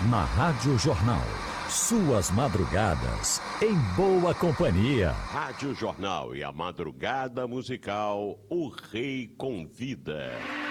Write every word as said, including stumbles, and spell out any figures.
Na Rádio Jornal. Suas madrugadas em boa companhia. Rádio Jornal e a madrugada musical O Rei Convida.